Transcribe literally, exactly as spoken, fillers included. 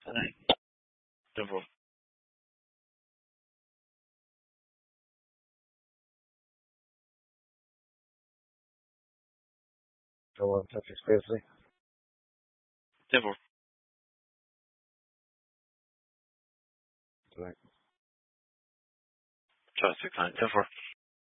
ten four. Hello, Texas Grizzly. ten four. Correct. Try six nine. ten four.